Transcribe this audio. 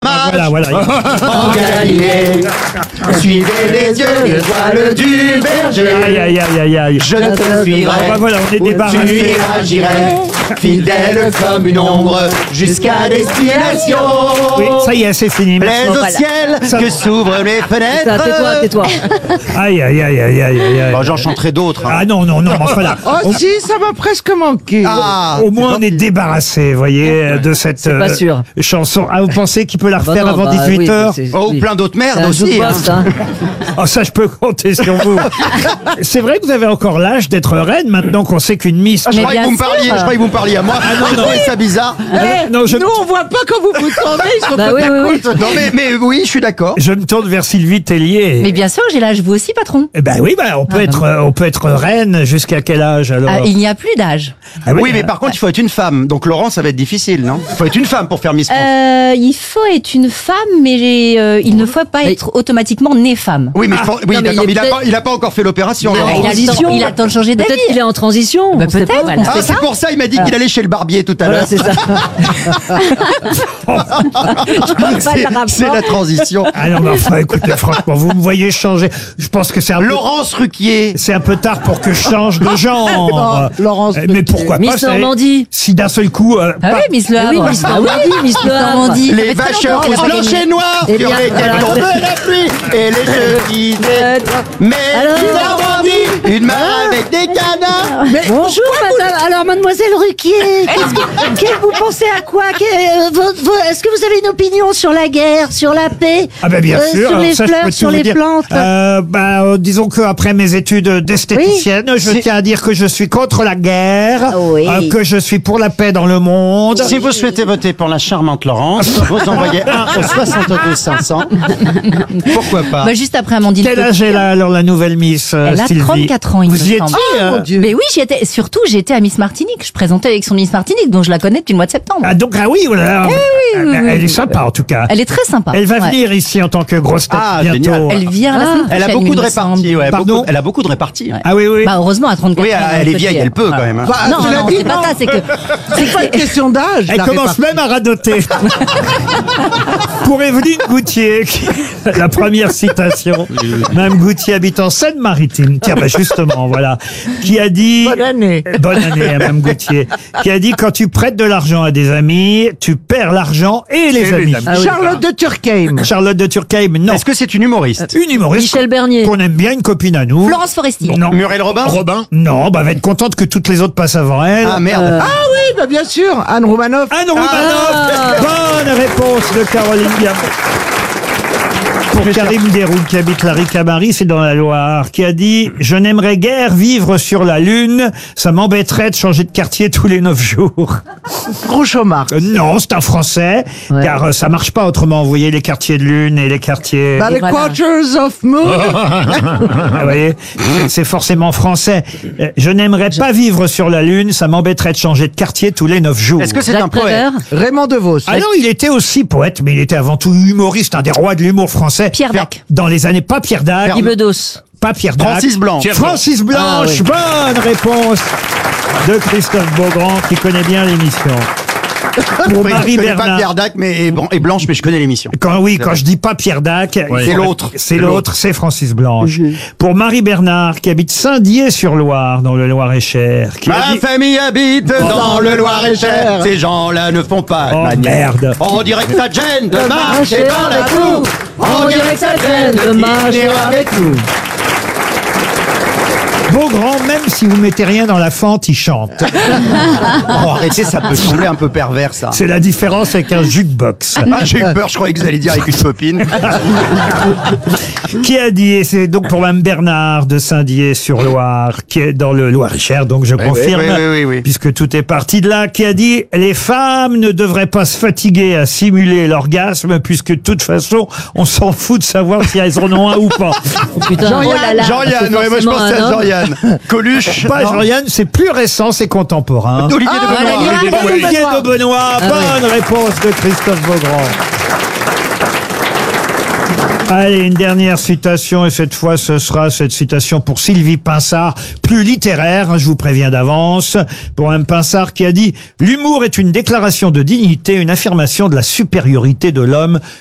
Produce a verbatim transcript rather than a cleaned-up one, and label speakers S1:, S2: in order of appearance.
S1: Voilà, voilà.
S2: En Galilée, suivez les yeux, l'étoile du berger.
S1: Aïe, aïe, aïe, aïe, aïe.
S2: Je te suivrai,
S1: Ah, bah voilà, on est
S2: tu
S1: débarrassé.
S2: iras, j'irai, fidèle comme une ombre, jusqu'à destination.
S1: Oui, ça y est, c'est fini.
S2: Plaise
S1: Merci.
S2: au ciel,
S1: Ça-
S2: que s'ouvrent les fenêtres.
S3: Ça, tais-toi, tais-toi.
S1: Aïe, aïe, aïe, aïe, aïe, aïe, aïe.
S2: Bon, j'en chanterai d'autres. hein.
S1: Ah non, non, non, enfin là.
S4: Oh si, ça m'a presque manqué.
S2: Ah,
S1: Au moins, on est débarrassé, vous voyez, de cette
S3: pas
S1: euh,
S3: sûr.
S1: chanson. Ah, vous pensez qu'il peut la
S3: Bah
S1: refaire
S3: non,
S1: avant
S3: bah
S1: dix-huit heures
S3: oui, c'est-
S2: Oh,
S3: oui.
S2: plein d'autres
S3: C'est
S2: merdes
S3: un
S2: aussi. hein.
S3: jukebox, hein.
S1: Oh, ça, je peux compter sur vous. C'est vrai que vous avez encore l'âge d'être reine maintenant qu'on sait qu'une Miss.
S2: Ah, je
S3: Mais
S2: croyais que
S3: bien
S2: vous me parliez,
S3: sûr.
S2: je croyais que vous me parliez à moi. Ah non, non, ça bizarre.
S4: Eh,
S1: non, je-
S4: Nous, on voit pas quand vous vous tournez, ils sont
S3: Bah
S4: tout
S3: oui,
S4: à
S3: oui,
S4: côté.
S3: oui.
S2: Non, mais, mais oui, je suis d'accord.
S1: Je me tourne vers Sylvie Tellier.
S5: Mais bien sûr, j'ai l'âge, vous aussi, patron.
S1: Eh ben oui, ben on peut être, euh, on peut être reine jusqu'à quel âge alors
S5: Ah, il n'y a plus d'âge.
S1: Ah
S2: Oui, mais
S1: euh,
S2: par contre, il faut être une femme. Donc, Laurent, ça va être difficile, non Il faut être une femme pour faire Miss France.
S5: Euh, il faut être une femme, mais euh, il ne faut pas
S3: Mais-
S5: être automatiquement né femme.
S2: Oui, mais, il faut- oui,
S3: non, mais
S2: d'accord,
S3: il
S2: mais
S3: est
S2: il a
S3: peut-être-
S2: pas, il a pas encore fait l'opération.
S5: Ah,
S2: Laurent.
S5: il, a le
S3: transition.
S5: temps, il a le temps de changer d'avis.
S3: Peut-être qu'il est en transition.
S5: Bah,
S3: on sait
S5: peut-être,
S3: pas.
S5: voilà.
S2: Ah,
S5: c'est
S2: c'est
S5: ça.
S2: pour ça, il m'a dit qu'il allait chez le barbier tout à l'heure.
S3: Voilà, c'est ça.
S2: C'est c'est la transition.
S1: Ah non, mais enfin, écoutez, franchement, vous me voyez changer. Je pense que c'est un peu,
S2: Laurence Ruquier.
S1: c'est un peu tard pour que je change de genre.
S4: Non, Laurence
S1: Euh, mais
S4: Ruquier.
S1: pourquoi pas
S3: Miss
S1: c'est-
S3: Normandie.
S1: Si d'un seul coup, euh,
S5: Ah
S1: pas-
S5: oui, Miss Le
S3: Ah oui,
S5: Havre.
S3: Miss Normandie, Miss Le Havre.
S5: Normandie. Ça
S2: Les
S5: fait très
S2: vacheurs
S5: longtemps qu'elle a pas
S2: blanches
S5: gagné.
S2: et noires
S3: Eh
S2: sur
S3: bien,
S2: lesquelles
S3: voilà.
S2: tombe la pluie et les chevilles. Mais
S3: Alors
S2: une Normandie, une main avec des canards.
S3: Bonjour, madame. Alors, mademoiselle Ruquier, qu'est-ce que, que- vous pensez à quoi Que- euh, vo- vo- Est-ce que vous avez une opinion sur la guerre, sur la paix,
S1: Ah ben bien
S3: euh,
S1: sûr,
S3: sur les
S1: ça, je peux
S3: fleurs,
S1: tout
S3: sur
S1: vous
S3: les
S1: dire.
S3: plantes
S1: Euh, bah, euh, disons que après mes études d'esthéticienne, je tiens à dire que je suis contre la guerre,
S3: Oui.
S1: euh, que je suis pour la paix dans le monde.
S2: Si vous souhaitez voter pour la charmante Laurence, vous envoyez un au soixante-deux cinq cents. Pourquoi pas
S5: Bah, juste après Amandine.
S1: Quel âge est là alors la nouvelle Miss euh,
S5: Elle a
S1: Sylvie
S5: trente-quatre ans, il
S1: Vous
S5: me
S1: y
S5: semble.
S1: étiez
S4: Oh,
S1: euh,
S4: mon Dieu.
S5: Mais oui, j'y étais. Surtout, j'étais à Miss Martinique. Je présentais avec son Miss Martinique, dont je la connais depuis le mois de septembre.
S1: Ah donc ah oui, voilà.
S5: oui,
S1: elle,
S5: oui,
S1: elle
S5: oui.
S1: est sympa en tout cas.
S5: Elle est très sympa.
S1: Elle va
S5: Ouais.
S1: venir ici en tant que grosse tête
S2: Ah,
S1: bientôt.
S2: génial.
S5: Elle vient la
S3: Ah,
S5: semaine
S2: Elle a
S5: prochaine,
S2: beaucoup
S5: il
S2: de
S5: me semble.
S2: réparties, ouais.
S1: Pardon
S2: beaucoup- elle a beaucoup de réparties. ouais.
S1: Ah oui oui.
S5: Bah, heureusement, à trente-quatre
S2: Oui,
S5: ans.
S2: elle est
S5: peut
S2: vieille,
S5: dire.
S2: elle peut quand même. hein.
S4: Bah,
S5: Non,
S4: cela
S5: non,
S4: dit,
S5: c'est pas
S4: non.
S5: ça, c'est que.
S4: C'est pas une question d'âge.
S1: Elle
S4: la
S1: commence
S4: répartie.
S1: même à radoter. Pour Evelyne Goutier, qui- la première citation. Mme Goutier habite en Seine-Maritime. Tiens, bah justement, voilà. Qui a dit...
S4: Bonne année.
S1: Bonne année à Mme Goutier. Qui a dit, quand tu prêtes de l'argent à des amis, tu perds l'argent et les amis.
S3: Ah oui.
S4: Charlotte de Turckheim.
S1: Charlotte de Turckheim, non.
S2: Est-ce que c'est une humoriste
S1: Une humoriste
S3: Michel Bernier.
S1: qu'on aime bien, une copine à nous.
S5: Florence Foresti.
S1: Non.
S2: Muriel Robin
S1: Robin Non, bah, elle va être contente que toutes les autres passent avant elle.
S2: Ah merde.
S3: Euh,
S4: Ah oui, bah bien sûr, Anne Romanoff.
S1: Anne Romanoff. Bonne réponse de Caroline Diamant. Pour Karim Deroux, qui habite la Ricamarie, c'est dans la Loire, qui a dit « Je n'aimerais guère vivre sur la Lune, ça m'embêterait de changer de quartier tous les neuf jours.
S4: Groucho Marx.
S1: Euh, » Non, c'est un Français,
S3: Ouais.
S1: car euh, ça marche pas autrement. Vous voyez, les quartiers de Lune et les quartiers...
S4: Bah, les
S3: voilà.
S4: Quarters of Moon.
S1: Vous voyez, c'est forcément français. Euh, Je n'aimerais pas vivre sur la Lune, ça m'embêterait de changer de quartier tous les neuf jours.
S2: Est-ce que c'est
S3: Jacques
S2: un poète
S3: Prévert.
S4: Raymond DeVos.
S1: Ah non, il était aussi poète, mais il était avant tout humoriste, un des rois de l'humour français.
S5: Pierre Dac.
S1: Dans les années, pas Pierre Dac,
S3: Guy Bedos.
S1: pas Pierre Dac.
S2: Francis Blanche.
S1: Francis Blanche, bonne réponse de Christophe Beaugrand, qui connaît bien l'émission. Pour
S2: Oui,
S1: Marie
S2: je connais pas
S1: Bernard.
S2: Pierre Dac mais, et, Blan- et Blanche, mais je connais l'émission.
S1: Quand, oui, quand je dis pas Pierre Dac, il
S2: C'est
S1: faut-
S2: l'autre.
S1: C'est l'autre, c'est Francis Blanche. Pour Marie Bernard, qui habite Saint-Dié-sur-Loire, dans le Loir-et-Cher. Qui a
S2: Ma
S1: dit-
S2: famille habite dans le Loir-et-Cher. Ces gens-là ne font pas de
S1: Oh,
S2: manière.
S1: merde.
S2: On dirait que ça te gêne de marcher dans la boue.
S3: On dirait que ça gêne de marcher
S2: avec nous.
S1: Beaugrand, même si vous mettez rien dans la fente, il chante.
S2: Oh, arrêtez, ça peut sembler un peu pervers, ça.
S1: C'est la différence avec un jukebox.
S2: Ah, j'ai eu peur, je croyais que vous alliez dire avec une copine.
S1: Qui a dit, et c'est donc pour Mme Bernard de Saint-Dié-sur-Loire, qui est dans le Loir-et-Cher, donc je confirme,
S2: oui, oui, oui, oui.
S1: puisque tout est parti de là, qui a dit, les femmes ne devraient pas se fatiguer à simuler l'orgasme, puisque de toute façon, on s'en fout de savoir si elles en ont un ou pas.
S3: Oh, putain.
S4: Jean-Yann.
S3: Oh là là.
S2: Jean-Yann,
S3: C'est
S2: ouais, moi je
S3: forcément
S2: pensais
S3: un
S2: à
S3: homme.
S2: Jean-Yann. Coluche.
S1: Pas
S2: non.
S1: Jean-Yann, c'est plus récent, c'est contemporain.
S2: Olivier
S3: Ah,
S2: de Benoît.
S3: voilà,
S2: Olivier de Benoît.
S1: Olivier de Benoît,
S3: Ah
S1: bonne réponse de Christophe Beaugrand. Allez, une dernière citation, et cette fois, ce sera cette citation pour Sylvie Pinsard, plus littéraire, hein, je vous préviens d'avance, pour un Pinsard qui a dit « L'humour est une déclaration de dignité, une affirmation de la supériorité de l'homme